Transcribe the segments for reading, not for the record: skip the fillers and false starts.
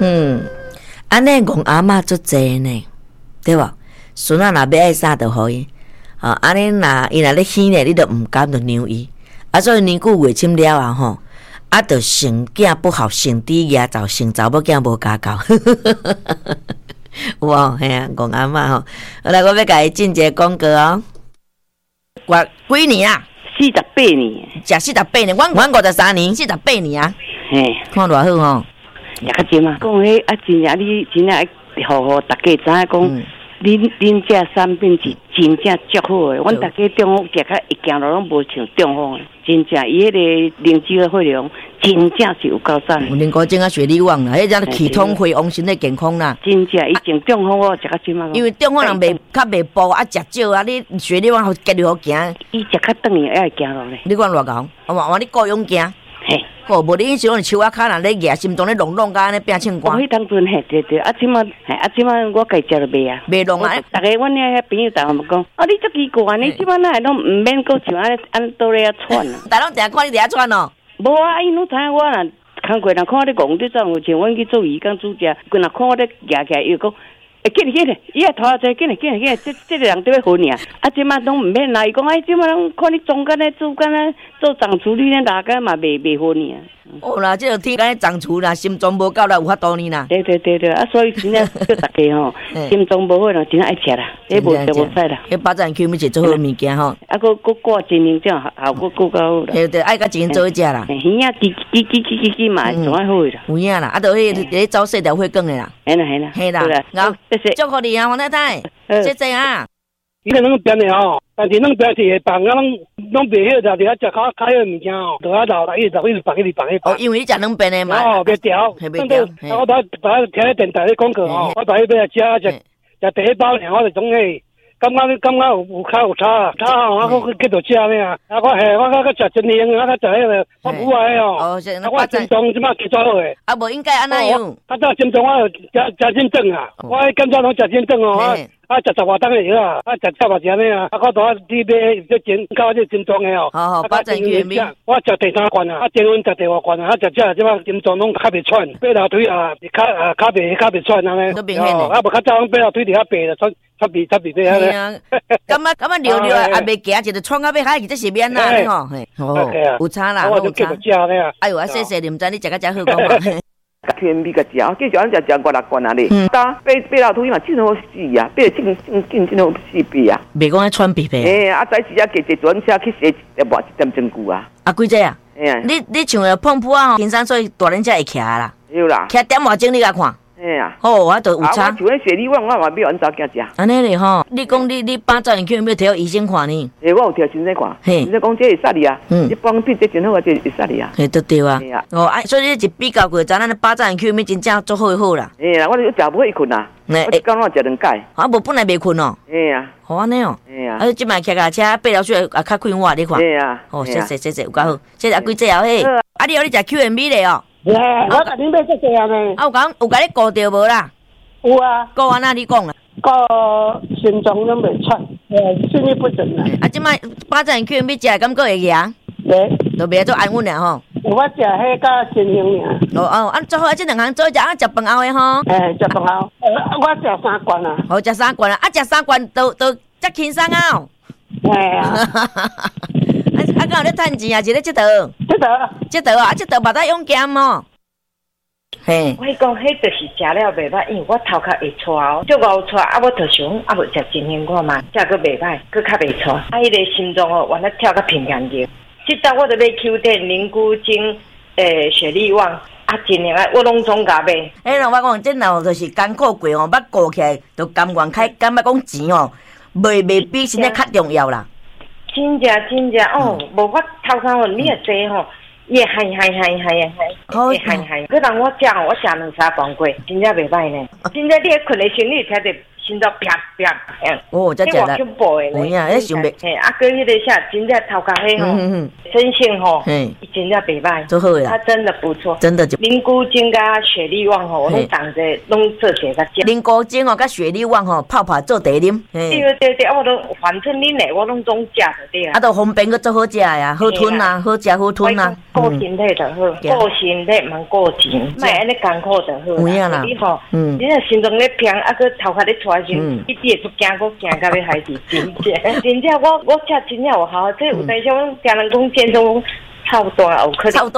安尼戆阿嬷足济呢，对无？孙仔若要爱啥就互伊，安尼若伊若咧耳呢，你就毋敢就让伊，所以年久月深了啊吼，就生囝不好，生弟牙走，生查某囝无家教，有无？嘿啊，戆阿嬷吼，好来，我要甲伊进一个广告哦。我几年啊 ？48年， 食48年，阮53年，48年啊。 嘿， 看偌好吼。 也较济嘛，讲迄真正你真正爱互大家知影讲，恁这产品是真正足好诶。阮大家中风食较一行路拢无像中风诶，真正伊迄个灵芝的血量真正是有够赞。 有灵果精啊，血力旺啦，迄只气通回旺身体健康啦。 真正以前中风我食较少嘛。 因为中风人袂补啊，食少啊，你血力旺好继续好行。 伊食较长伊爱行路咧。 你看偌高，我你够勇行。 嘿。 无你时阵手啊骹人咧举，心脏咧弄甲安尼变唱歌。 迄当阵嘿，对，即马我家食了袂啊？ 袂弄啊！ 逐个阮遐朋友逐个讲，你足奇怪，你即马哪会拢毋免搁像安倒咧遐喘啊？ 逐拢定看你伫遐喘哦。 无啊，伊拢知影我若工课人看我咧戆伫怎有像阮去做鱼缸煮食，规若看我咧举起来，伊就讲。紧嘞，伊也拖下济，紧嘞，这个人都要混尔。即马拢毋免啦，伊讲即马拢看你种干咧，做干咧，做长厨你咧大家嘛袂混尔。 哦啦，这个天干长厨啦，心脏无够啦，有法度呢啦。 对，所以真正叫大家吼，心脏无好啦，真正爱食啦，迄无食无使啦。 迄巴掌去咪是做好物件吼。 佫挂真灵种效果够高。 对，爱甲钱做一食啦。 鱼啊，叽嘛，总爱好啦。 有影啦，就迄走细条血管的啦。 嘿啦， 好，祝福你啊，王太太，谢谢啊。 伊个拢变的吼，但是拢变是会放啊，拢袂晓着，伫遐食较好物件吼，伫遐老一直放。 因为你食两遍的嘛。 哦，袂调。 袂调。 我把听咧电台咧广告吼，我把迄要食第一包尔，我就总诶。感觉有差吼，我去到食呢啊！我食真香，我食迄个我母爱哦。我心脏即马加做好诶。 无应该安那样。 早心脏我食真正啊！我感觉拢食真正哦。食10外当的药啊，食10外钱的啊。我大你买这真搞这真重的哦。 好，巴掌去面。 我食第3罐啊，前阮食第2罐啊，食即马心脏拢较袂喘，爬楼梯啊，较袂喘安尼。 都明显的。 无较早爬楼梯伫遐爬了喘。插鼻遐咧， 感觉溜溜啊，未行，一直喘到尾海，这是免啦，吼，有差啦，有差。哎呦，谢谢你们，知你食个真好讲嘛。 天米个食，继续咱食5-6罐啊咧。搭爬楼梯嘛，真好死啊，爬真好死鼻啊。 袂讲喘鼻鼻。 早时啊，坐专车去洗1点钟久啊。 几只啊？你像碰破啊，平常所以大人才会徛啦。 有啦。 徛点外钟你甲看。哦，我都有差。 我像迄雪梨旺，我嘛要安早惊食。 安尼咧吼，你讲你巴掌去有没有摕医生看呢？ 我有摕先生看，先生讲这会杀你啊，你帮病这真好啊，这会杀你啊。 嘿，对啊。所以你一比较过，知咱巴掌去有真正做好啦。 啦，我就食不会困啦，我一工我食2盖。 无本来袂困哦。好安尼哦。即摆骑车爬了水也较快活，你看。谢谢，有够好，谢谢几只哦嘿。你食 QMB 咧哦。 我甲恁买这个啊呢。 有甲你顾着无啦？ 有啊。 顾安那你讲啊？ 顾心脏拢袂喘，心律不整啊。 即摆巴掌 QMB 食敢个会赢？都袂做安稳俩吼。 我食迄甲真香尔。 做好这2项做食，食饭后的吼。 食饭后，我食3罐啊。 好，食3罐啊，食3罐都遮轻松啊。敢有咧趁钱啊？是咧佚佗？佚佗啊！佚佗嘛得用减哦。嘿。 我讲，迄就是食了袂歹，因为我头壳会错哦，足敖错我就想无食真香看嘛，食个袂歹，佮较袂错。迄个心脏哦，原来跳较平常着。即搭我就买 Q10、灵菇精、雪力旺。真诶，我拢总甲买。 我讲，这若就是艰苦过哦，捌过起来，就甘愿开，感觉讲钱哦，袂比身体较重要啦。 真正哦，无我头壳哦，你也坐吼，伊会嗨，会嗨。佮人我食2-3罐过，真正袂歹呢。真正你困诶时，你才着心脏啪啪响。 哦，这假的。 恐怖的。 有影，迄想袂。 嘿，啊，佮迄个啥，真正头壳迄吼，生性吼，伊真正袂歹， 做好呀。 他真的不错， 真的就。 灵菇精甲雪莉旺吼，我拢当者拢做些个。 灵菇精哦，甲雪莉旺吼，泡做茶啉。 对，我都反正恁嘞，我拢总食就对啦。 啊，都方便个做好食呀，好吞啊，好食好吞啊。 顾身体就好，顾身体蛮顾钱，莫安尼艰苦就好。 有影啦。 你吼，你若心脏咧平，啊，佮头壳咧拖时，你别出惊，我惊到要害死真正。真正我食真正有效，这有当时我听人讲健中臭大有可能。 臭大。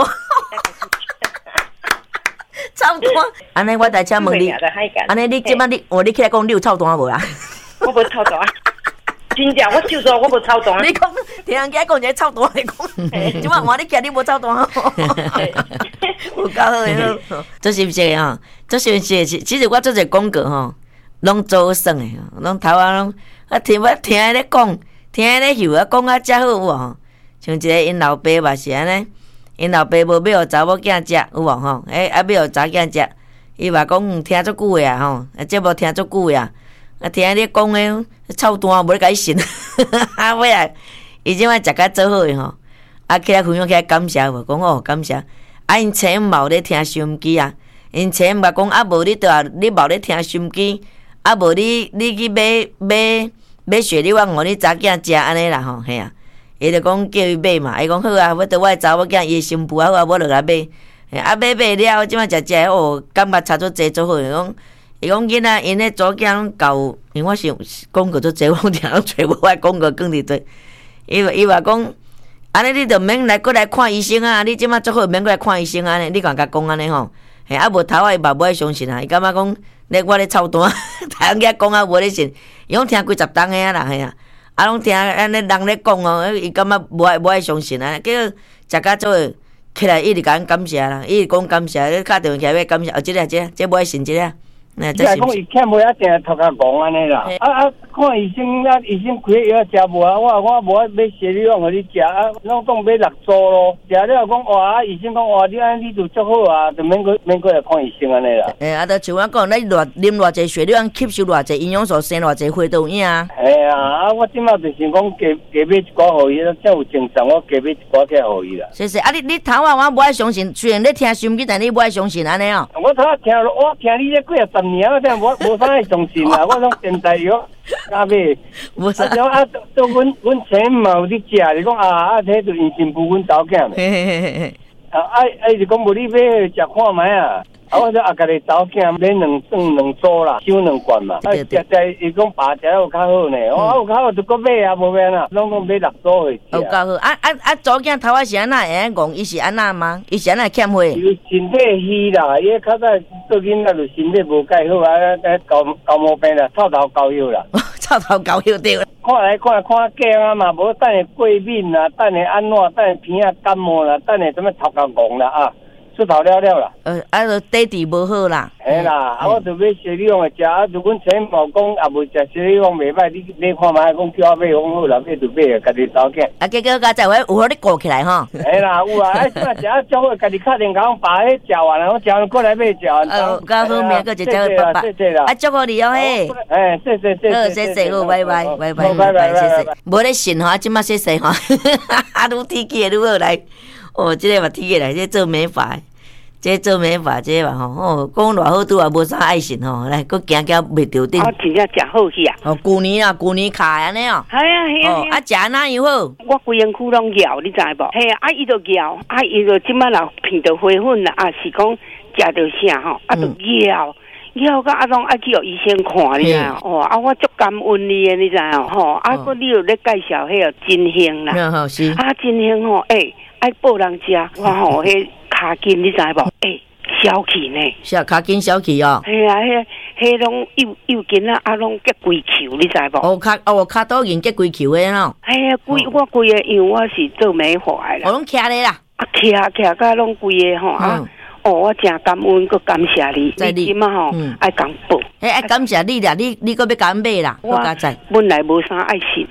臭大。安尼我再请问你，安尼你即摆你起来讲你有臭大无啊？ 我无臭大。真正我就说我无臭大。 你讲听人家讲一个臭大，你讲，即摆换你起来你无臭大。有够好诶，这是不是吼？这是其实我做者广告吼，拢做算诶吼，拢头啊拢啊听伊咧讲，听伊咧翕啊讲啊遮好有无吼？像一个因老爸嘛是安尼，因老爸无要互查某囝食有无吼？啊要互查囝食，伊嘛讲听足久诶啊吼，啊这无听足久诶啊，啊听伊咧讲诶臭蛋无咧甲伊信，啊尾啊，伊即摆食甲做好诶吼，啊起来分享起来感谢无？讲哦感谢。啊，因前冇咧听收音机啊，因前嘛讲啊，无你倒啊，你冇咧听收音机，啊无你去买雪莉旺互你查囝食安尼啦吼，嘿啊，伊就讲叫伊买嘛，伊讲好啊，要倒我查某囝伊新妇啊好啊，我就来买，啊买了，即摆食哦，感觉差足济足好，伊讲囡仔因咧祖囝拢够，因为我是广告足济，我听拢找无我广告讲伫做，伊话讲。安尼你著免来过来看医生啊！你即马最好免过来看医生安尼，你甲讲安尼吼，嘿啊无头啊伊嘛无爱相信啊，伊感觉讲我咧臭蛋，台人家讲啊无咧信，伊拢听几十档个啊啦，嘿啊，啊拢听安尼人咧讲哦，伊感觉无爱相信啊，结果食甲做起来一直甲感谢啦，一直讲感谢，敲电话起来要感谢，哦，这无爱信这个。 你来讲，伊欠无一定头壳讲安尼啦。看医生啊，医生开药食无啊，我无爱买雪莉旺互你食啊，拢讲买6组咯。食了讲哇，医生讲哇，你安尼就足好啊，就免过来看医生安尼啦。 啊，就像我讲，你啉偌济雪莉旺，吸收偌济营养素，生偌济花都有影啊。 啊，我即马就是讲加买一寡互伊，才有精神，我加买一寡起互伊啦。 是，啊，你头啊，我无爱相信，虽然你听收音机，但你无爱相信安尼哦。 我头啊听你这几10年，我真无啥爱相信啦，我拢现在药。加买， 无啥啊！都阮前嘛有伫食，你讲啊，迄就因新妇阮查某囝咧。就讲无你买食看卖啊！我说家己查某囝买2组啦，收2罐嘛。食伊讲爸食有较好呢，有较好就搁买啊，无免啦，拢讲买6组去。 有较好，查某囝头仔是安那会安讲？伊是安那吗？伊是安那欠花？ 伊身体虚啦，伊较早做囡仔就身体无介好啊，交毛病啦，臭头交药啦。 臭头狗又对了。 看来看镜啊嘛，无等下过敏啦，等下安怎，等下鼻啊感冒啦，等下什么头壳戆啦啊，出头了啦。 就底底无好啦。 嘿啦，我就买雪莉旺来食，如果前某讲也无食雪莉旺袂歹，你看卖讲叫我买，讲好啦，买就买啊，家己查某囝。 结果甲在位有互你顾起来吼。 嘿啦，有啊，食足好，家己敲电讲把迄食完了，我食完过来买食完。 较好命，个一只爸爸。祝福你哦嘿。谢，好，拜拜，谢。无咧信吼，即马谢吼，愈天气愈好来。哦，即个嘛天气来，这做美发。这做美发，这嘛吼，讲偌好拄也无啥爱信吼，来，佫行袂着顶。 真正食好去啊！ 哦，旧年卡安尼哦。 系啊， 食哪样好？我规身躯拢咬，你知无？嘿啊，伊就咬，伊就即摆若片着花粉啦，是讲食着啥吼，就咬到拢爱去互医生看，你知哦？我足感恩你诶，你知吼？佫你又咧介绍迄个金星啦， 是金星吼，爱报人食，我吼迄骹筋，你知无？小气呢？ 骹筋小气哦。 系啊，迄拢幼筋啊，拢结规球，你知无？ 骹倒筋结规球诶咯。 系啊，我规个，因为我是做美发诶啦。 我拢徛咧啦。 徛甲拢规个吼我真感恩，佮感谢你。你即嘛吼爱讲报。 爱感谢你啦，你佮要甲买啦，我加在。 本来无啥爱信。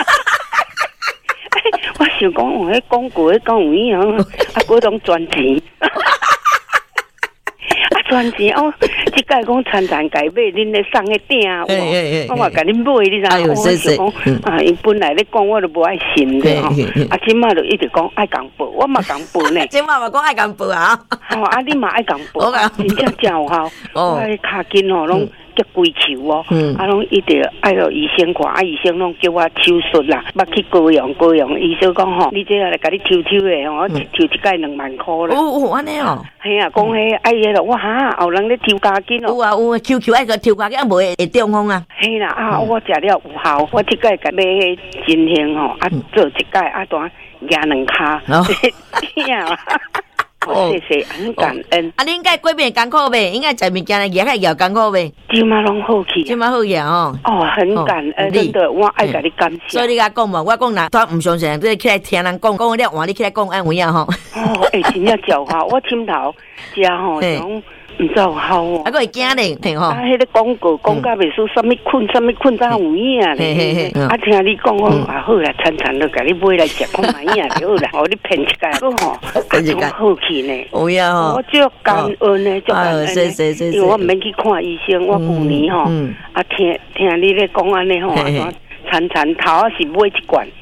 我想讲，迄广告迄讲有影，佫拢赚钱。 赚钱哦，即个讲参参改买恁咧送的鼎，我嘛甲恁买，你知？ 哎呦，谢谢。 啊，伊本来咧讲我都无爱信的吼，啊，即马就一直讲爱共报，我嘛共报呢。 即马嘛讲爱共报啊。 哦，啊，你嘛爱共报，真正真有效。我骹筋吼拢。叫龟球哦，啊，拢一直爱到医生看，啊，医生拢叫我手术啦，捌去高阳，医生讲吼，你这来甲你抽的吼，抽一届2万块啦。 哦，安尼哦。 系啊，讲迄爱迄咯，哇哈，后人咧抽家筋哦。有啊有，抽爱个抽家筋，啊无会中风啊。 系啦，啊，我食了有效，我即届甲买迄金星吼，啊，做一届啊，当压2骹，呀。谢谢，很感恩。 啊，你应该过面艰苦呗，应该在物件来压开摇艰苦呗。 即马拢好去， 即马好去哦。 哦，很感恩，真的，我爱甲你感谢。 所以你甲讲嘛，我讲啦，他唔相信，你起来听人讲了，换你起来讲安慰啊吼。 哦，真正教好，我枕头食吼，种唔知有效哦。 啊，个会惊咧，听吼。 啊，迄个广告讲甲袂输，啥物困咋有影咧？啊，听你讲我啊好啦，餐都甲你买来食，看买影就好啦。哦，你骗一届，个吼，啊，好去呢。 有呀吼。 我足感恩呢，足感恩。 因为我毋免去看医生，我旧年吼，啊听你咧讲安尼吼，餐头啊是买一罐。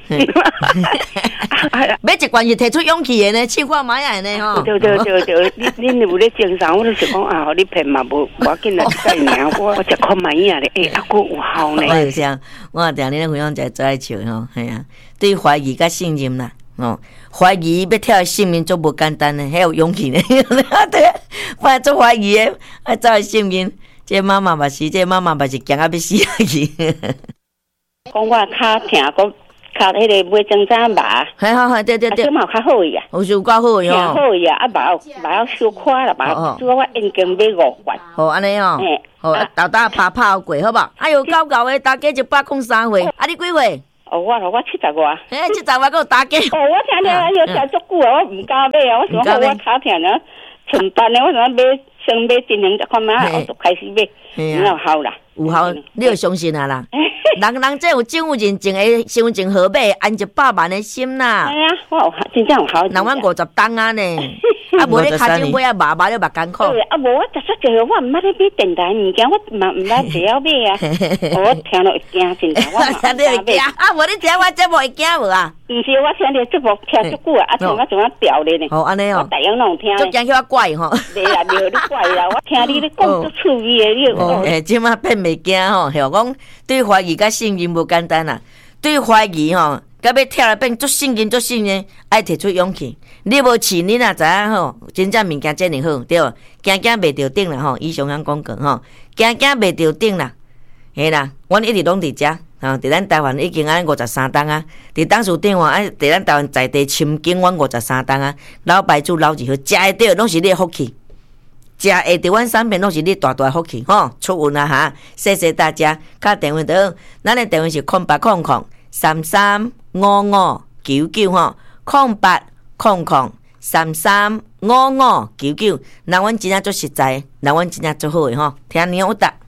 买一罐是提出勇气的呢，试看买下呢吼。 对，恁有咧精神，我就是讲啊，你骗嘛无要紧啦，一个尔，我食看买影咧，啊，佫有效呢。 我是啊，我定你咧分享一最爱笑吼，系啊，对怀疑甲信任啦，哦，怀疑要跳性命做无简单呢，还有勇气呢，对，不然做怀疑的，啊，走性命，这妈妈嘛是，这妈妈嘛是惊啊要死去。 讲我骹疼，讲骹迄个买针针麻， 好，对， 即嘛较好呀， 有时有够好哟， 好呀，啊麻小块啦，麻，所以我已经买5罐。 好安尼哦，好，豆豆拍过，好吧？哎呦，高的，大家103岁，啊，你几岁？ 哦，我70外。 70外个大家。 哦，我听要食足久啊，我唔敢买啊，我想我骹疼啊，存班的，我想先买1年再看嘛，我就开始买，有效啦。 有效，你要相信啊啦！人这有政府认证的身份证号码，安100万的心啦。 哎呀，我真正有效。 人阮50担啊呢，啊无你脚顶买啊麻你嘛艰苦。 啊无我实就我毋捌咧买电台物件，我嘛毋捌只要买啊。我听了会惊真正，我嘛听你会惊啊？无你听我节目会惊无啊？ 毋是，我听你节目听足久啊，啊听我怎啊调咧呢？ 哦，安尼哦。 我大样拢听。 足惊叫我怪吼。 袂啦，袂你怪啦，我听你咧讲足趣味的，你哦。即马变袂惊吼，吓讲对怀疑甲信任无简单啦。对怀疑吼，甲要跳来变足信任，爱提出勇气。你无试，你若知影吼，真正物件真哩好，对无？行袂着顶啦吼，以上讲讲过吼，行袂着顶啦，嘿啦，阮一直拢伫遮，吼，伫咱台湾已经安53档啊，伫当时顶话，伫咱台湾在地深耕阮53档啊，老牌子老字号，食会着拢是你的福气。食会着阮产品拢是你大大福气吼，出运啊哈！谢谢大家，敲电话到，咱的电话是0800335599吼，0800335599，那阮真正做实在，那阮真正做好诶吼，听你有答。